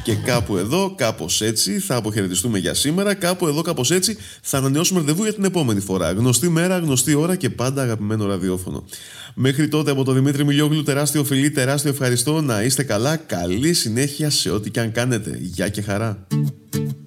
Και κάπου εδώ, κάπως έτσι, θα αποχαιρετιστούμε για σήμερα. Κάπου εδώ, κάπως έτσι, θα ανανεώσουμε ραντεβού για την επόμενη φορά. Γνωστή μέρα, γνωστή ώρα και πάντα αγαπημένο ραδιόφωνο. Μέχρι τότε, από τον Δημήτρη Μιλιόγλου, τεράστιο φιλί, τεράστιο ευχαριστώ. Να είστε καλά. Καλή συνέχεια σε ό,τι και αν κάνετε. Γεια και χαρά.